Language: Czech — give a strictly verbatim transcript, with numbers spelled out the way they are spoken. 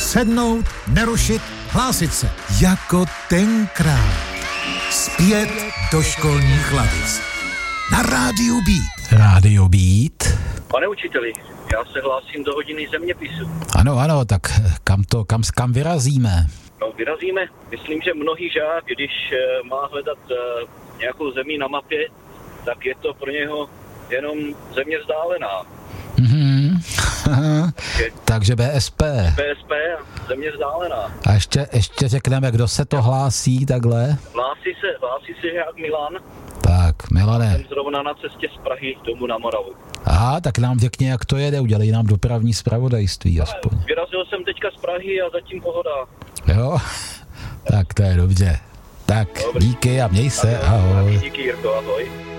Sednout, nerušit, hlásit se. Jako tenkrát. Zpět do školních lavic. Na Rádiu Beat. Rádio Beat. Pane učiteli, já se hlásím do hodiny zeměpisu. Ano, ano, tak kam to, kam, kam vyrazíme? No, vyrazíme. Myslím, že mnohý žák, když uh, má hledat uh, nějakou zemi na mapě, tak je to pro něho jenom země vzdálená. Mhm. Takže B S P. B S P a země vzdálená. A ještě, ještě řekneme, kdo se to hlásí takhle? Hlásí se, hlásí se žák Milan. Tak, Milane. Jsem zrovna na cestě z Prahy domů na Moravu. Aha, tak nám řekni, jak to jede, udělej nám dopravní zpravodajství aspoň. Vyrazil jsem teďka z Prahy a zatím pohoda. Jo? Tak to je dobře. Tak, Dobrý. díky a měj se, ahoj. Díky, Jirko, ahoj.